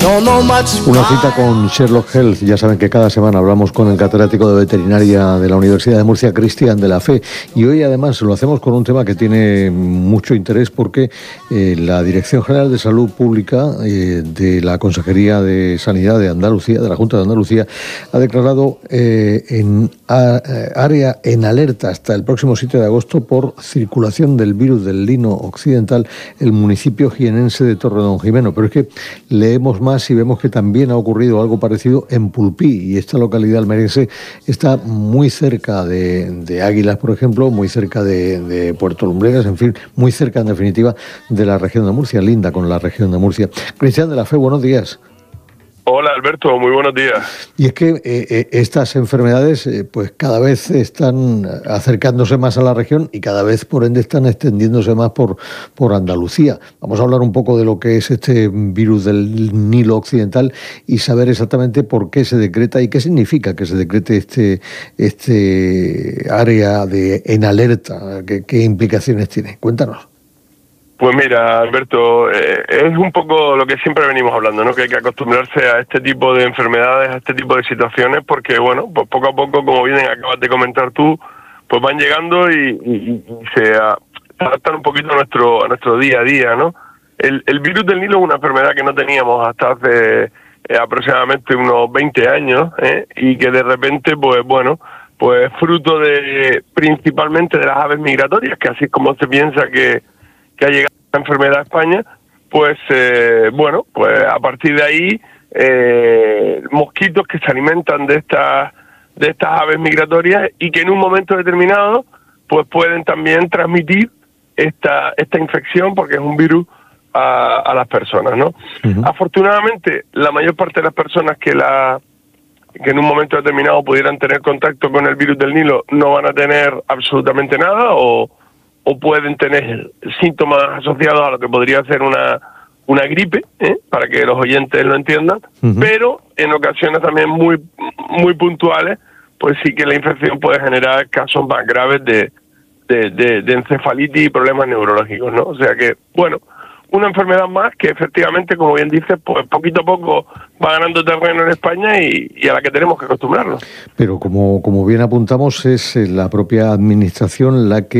Una cita con Sherlock Health. Ya saben que cada semana hablamos con el catedrático de veterinaria de la Universidad de Murcia, Cristian de la Fe. Y hoy además lo hacemos con un tema que tiene mucho interés porque la Dirección General de Salud Pública de la Consejería de Sanidad de Andalucía, de la Junta de Andalucía, ha declarado área en alerta hasta el próximo 7 de agosto por circulación del virus del lino occidental el municipio jienense de Torredonjimeno. Pero es que leemos más y vemos que también ha ocurrido algo parecido en Pulpí, y esta localidad almeriense está muy cerca de Águilas, por ejemplo, muy cerca de Puerto Lumbreras, en fin, muy cerca en definitiva de la región de Murcia, linda con la región de Murcia. Cristian de la Fe, buenos días. Hola Alberto, muy buenos días. Y es que estas enfermedades pues cada vez están acercándose más a la región y cada vez por ende están extendiéndose más por Andalucía. Vamos a hablar un poco de lo que es este virus del Nilo Occidental y saber exactamente por qué se decreta y qué significa que se decrete este área en alerta, qué implicaciones tiene. Cuéntanos. Pues mira, Alberto, es un poco lo que siempre venimos hablando, ¿no? Que hay que acostumbrarse a este tipo de enfermedades, a este tipo de situaciones, porque, bueno, pues poco a poco, como bien acabas de comentar tú, pues van llegando y se adaptan un poquito a nuestro día a día, ¿no? El virus del Nilo es una enfermedad que no teníamos hasta hace aproximadamente unos 20 años, y que de repente, pues bueno, pues fruto principalmente de las aves migratorias, que así es como se piensa que ha llegado la enfermedad a España, pues bueno, pues a partir de ahí mosquitos que se alimentan de estas aves migratorias y que en un momento determinado pues pueden también transmitir esta infección, porque es un virus a las personas, ¿no? Uh-huh. Afortunadamente, la mayor parte de las personas que en un momento determinado pudieran tener contacto con el virus del Nilo no van a tener absolutamente nada o pueden tener síntomas asociados a lo que podría ser una gripe, para que los oyentes lo entiendan, uh-huh. Pero en ocasiones también muy muy puntuales, pues sí que la infección puede generar casos más graves de encefalitis y problemas neurológicos, ¿no? O sea que, bueno, una enfermedad más que efectivamente, como bien dices, pues poquito a poco va ganando terreno en España y a la que tenemos que acostumbrarnos. Pero como bien apuntamos, es la propia administración la que